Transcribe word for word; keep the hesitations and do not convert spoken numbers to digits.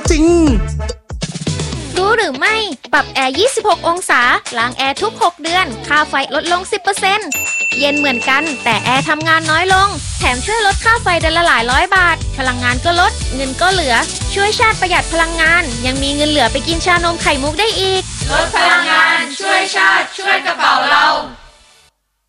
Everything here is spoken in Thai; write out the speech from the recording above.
จริงรู้หรือไม่ปรับแอร์ยี่สิบหกองศาล้างแอร์ทุกหกเดือนค่าไฟลดลง สิบเปอร์เซ็นต์ เย็นเหมือนกันแต่แอร์ทำงานน้อยลงแถมช่วยลดค่าไฟเดือนละหลายร้อยบาทพลังงานก็ลดเงินก็เหลือช่วยชาติประหยัดพลังงานยังมีเงินเหลือไปกินชานมไข่มุกได้อีกลดพลังงานช่วยชาติช่วยกระเป๋าเรา